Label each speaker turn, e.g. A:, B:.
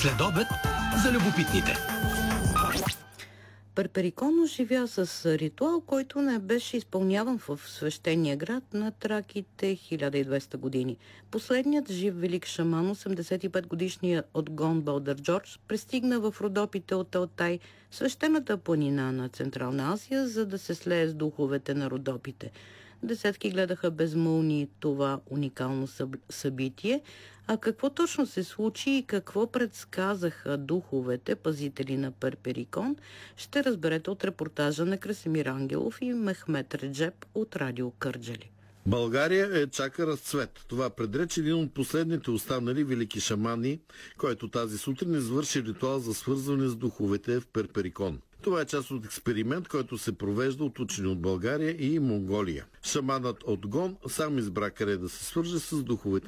A: След обед за любопитните.
B: Перперикон оживя с ритуал, който не беше изпълняван в свещения град на траките 1200 години. Последният жив велик шаман, 85-годишният Отгон Балдърджордж, пристигна в Родопите от Алтай, свещената планина на Централна Азия, за да се слее с духовете на Родопите. Десетки гледаха безмълвни това уникално събитие. А какво точно се случи и какво предсказаха духовете, пазители на Перперикон, ще разберете от репортажа на Красимир Ангелов и Мехмет Реджеп от Радио Кърджали.
C: България чака разцвет. Това предрече един от последните останали велики шамани, който тази сутрин извърши ритуал за свързване с духовете в Перперикон. Това е част от експеримент, който се провежда от учени от България и Монголия. Шаманът Отгон сам избра къде да се свърже с духовете